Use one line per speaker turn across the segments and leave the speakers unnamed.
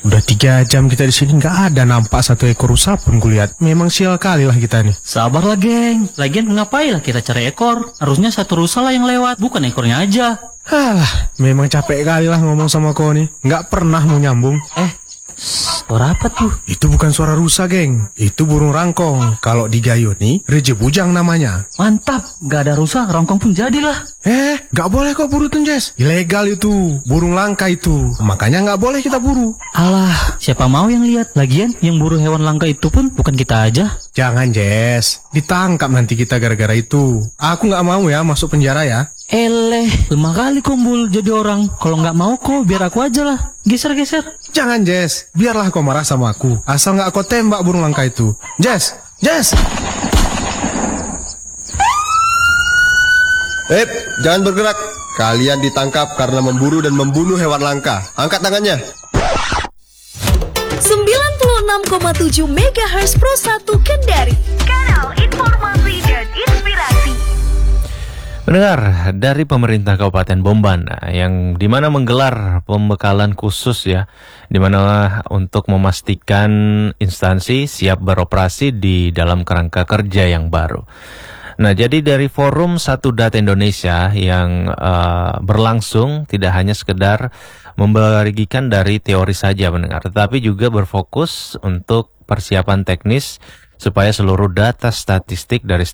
Udah 3 jam kita di sini nggak ada nampak satu ekor rusa pun kulihat. Memang sial kali lah kita nih.
Sabarlah geng, lagian ngapain lah kita cari ekor? Harusnya satu rusa lah yang lewat, bukan ekornya aja.
Halah, memang capek kali lah ngomong sama kau nih. Nggak pernah mau nyambung.
Suara apa tuh?
Itu bukan suara rusa, geng. Itu burung rangkong. Kalau di Gayo nih, rejebujang namanya.
Mantap, gak ada rusa, rongkong pun jadilah.
Nggak boleh kok buru tuh, Jess. Ilegal itu, burung langka itu. Makanya nggak boleh kita buru.
Alah, siapa mau yang lihat? Lagian yang buru hewan langka itu pun bukan kita aja.
Jangan, Jess. Ditangkap nanti kita gara-gara itu. Aku nggak mau ya masuk penjara ya.
Lemah kali Kumbul jadi orang. Kalau nggak mau kok, biar aku aja lah. Geser-geser.
Jangan, Jess. Biarlah kau marah sama aku. Asal nggak kau tembak burung langka itu. Jess!
Jangan bergerak. Kalian ditangkap karena memburu dan membunuh hewan langka. Angkat tangannya.
96,7 MHz Pro 1 Kendari. Kanal informasi dan inspirasi.
Pendengar, dari pemerintah Kabupaten Bombana yang dimana menggelar pembekalan khusus ya, dimana untuk memastikan instansi siap beroperasi di dalam kerangka kerja yang baru. Nah, jadi dari Forum 1 Data Indonesia yang berlangsung tidak hanya sekedar membagikan dari teori saja pendengar, tetapi juga berfokus untuk persiapan teknis supaya seluruh data statistik dari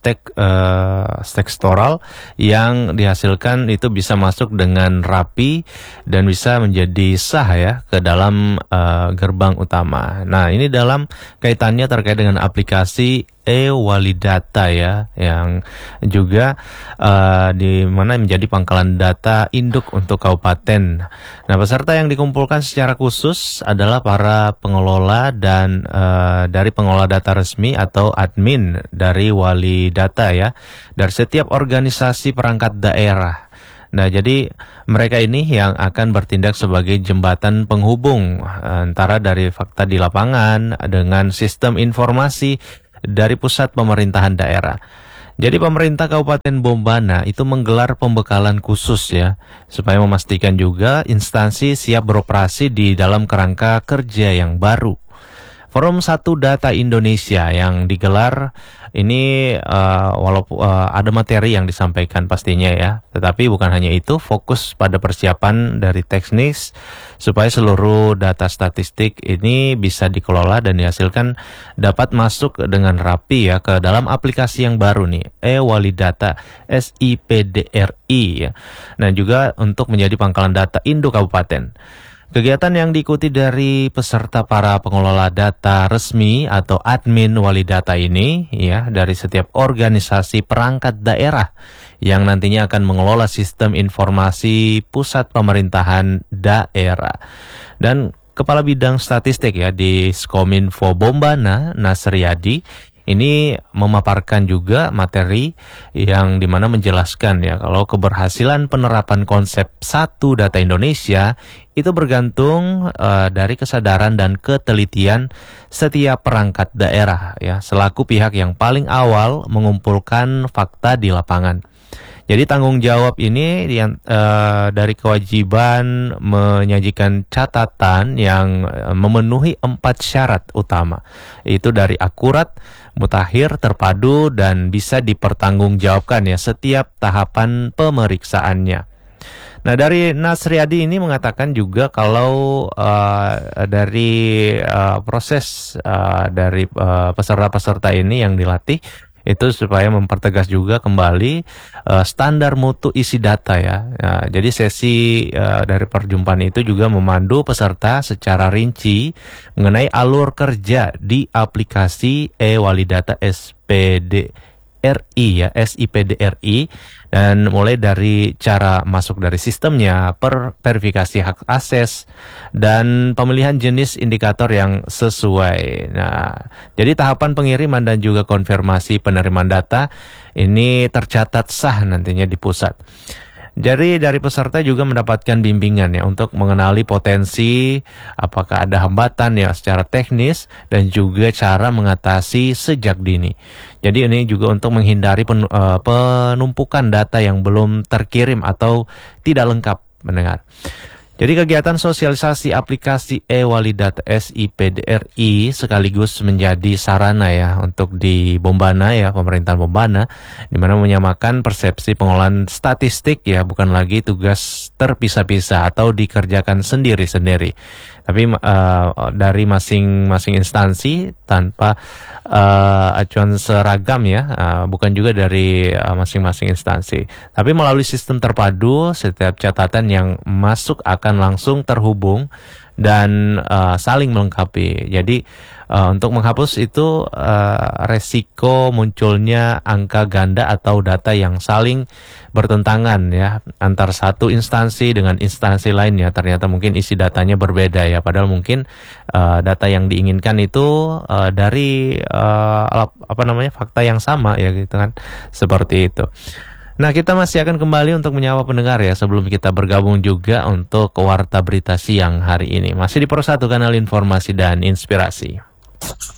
sektoral yang dihasilkan itu bisa masuk dengan rapi dan bisa menjadi sah ya ke dalam gerbang utama. Nah, ini dalam kaitannya terkait dengan aplikasi e-Walidata ya, yang juga di mana menjadi pangkalan data induk untuk kabupaten. Nah, peserta yang dikumpulkan secara khusus adalah para pengelola dan dari pengelola data resmi atau admin dari Walidata ya, dari setiap organisasi perangkat daerah. Nah, jadi mereka ini yang akan bertindak sebagai jembatan penghubung antara dari fakta di lapangan dengan sistem informasi dari pusat pemerintahan daerah. Jadi pemerintah Kabupaten Bombana itu menggelar pembekalan khusus ya, supaya memastikan juga instansi siap beroperasi di dalam kerangka kerja yang baru. Forum 1 Data Indonesia yang digelar ini walaupun ada materi yang disampaikan pastinya ya, tetapi bukan hanya itu, fokus pada persiapan dari teknis supaya seluruh data statistik ini bisa dikelola dan dihasilkan dapat masuk dengan rapi ya ke dalam aplikasi yang baru nih, e-Walidata SIPDRI ya. Nah, juga untuk menjadi pangkalan data induk kabupaten. Kegiatan yang diikuti dari peserta para pengelola data resmi atau admin Walidata ini ya, dari setiap organisasi perangkat daerah yang nantinya akan mengelola sistem informasi pusat pemerintahan daerah. Dan Kepala Bidang Statistik ya di Skominfo Bombana, Nasriyadi, ini memaparkan juga materi yang dimana menjelaskan ya kalau keberhasilan penerapan konsep 1 Data Indonesia itu bergantung dari kesadaran dan ketelitian setiap perangkat daerah ya, selaku pihak yang paling awal mengumpulkan fakta di lapangan. Jadi tanggung jawab ini dari kewajiban menyajikan catatan yang memenuhi 4 syarat utama. Itu dari akurat, mutakhir, terpadu, dan bisa dipertanggungjawabkan ya setiap tahapan pemeriksaannya. Nah, dari Nasriyadi ini mengatakan juga kalau dari proses dari peserta-peserta ini yang dilatih itu supaya mempertegas juga kembali standar mutu isi data ya. Nah, jadi sesi dari perjumpaan itu juga memandu peserta secara rinci mengenai alur kerja di aplikasi e-Walidata SPDRI ya, SIPDRI, dan mulai dari cara masuk dari sistemnya, verifikasi hak akses, dan pemilihan jenis indikator yang sesuai. Nah, jadi tahapan pengiriman dan juga konfirmasi penerimaan data ini tercatat sah nantinya di pusat. Jadi dari peserta juga mendapatkan bimbingan ya untuk mengenali potensi, apakah ada hambatan ya secara teknis, dan juga cara mengatasi sejak dini. Jadi ini juga untuk menghindari penumpukan data yang belum terkirim atau tidak lengkap, mendengar. Jadi kegiatan sosialisasi aplikasi e-Walidat SIPDRI sekaligus menjadi sarana ya untuk di Bombana ya, pemerintahan Bombana, di mana menyamakan persepsi pengolahan statistik ya, bukan lagi tugas terpisah-pisah atau dikerjakan sendiri-sendiri, tapi dari masing-masing instansi tanpa acuan seragam ya, bukan juga dari masing-masing instansi, tapi melalui sistem terpadu, setiap catatan yang masuk akan langsung terhubung dan saling melengkapi. Jadi untuk menghapus itu resiko munculnya angka ganda atau data yang saling bertentangan ya antar satu instansi dengan instansi lainnya. Ternyata mungkin isi datanya berbeda ya, padahal mungkin data yang diinginkan itu dari fakta yang sama ya gitu kan, seperti itu. Nah, kita masih akan kembali untuk menyapa pendengar ya, sebelum kita bergabung juga untuk Warta Berita Siang hari ini. Masih di Pro 1 Kanal Informasi dan Inspirasi.